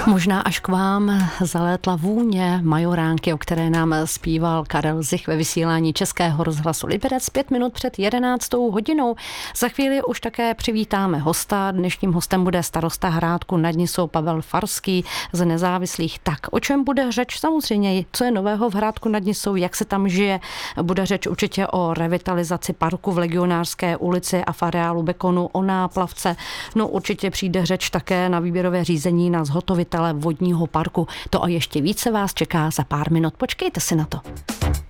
Možná až k vám zalétla vůně majoránky, o které nám zpíval Karel Zich ve vysílání Českého rozhlasu Liberec 5 minut před 11. hodinou. Za chvíli už také přivítáme hosta. Dnešním hostem bude starosta Hrádku nad Nisou Pavel Farský z Nezávislých. Tak o čem bude řeč? Samozřejmě, co je nového v Hrádku nad Nisou, jak se tam žije. Bude řeč určitě o revitalizaci parku v Legionářské ulici a v areálu Bekonu, o náplavce. No určitě přijde řeč také na výběrové řízení na zhotovitele vodního parku. To a ještě více vás čeká za pár minut. Počkejte si na to.